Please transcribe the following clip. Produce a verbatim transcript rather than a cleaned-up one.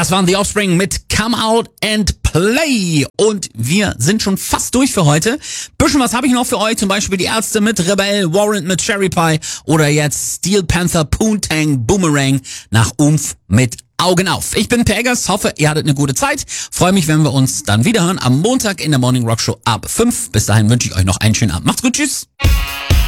Das waren The Offspring mit Come Out and Play. Und wir sind schon fast durch für heute. Bisschen was habe ich noch für euch. Zum Beispiel die Ärzte mit Rebell, Warrant mit Cherry Pie oder jetzt Steel Panther, Poontang, Boomerang nach Umf mit Augen auf. Ich bin Pegas, hoffe, ihr hattet eine gute Zeit. Freue mich, wenn wir uns dann wiederhören am Montag in der Morning Rock Show ab fünf. Bis dahin wünsche ich euch noch einen schönen Abend. Macht's gut, tschüss.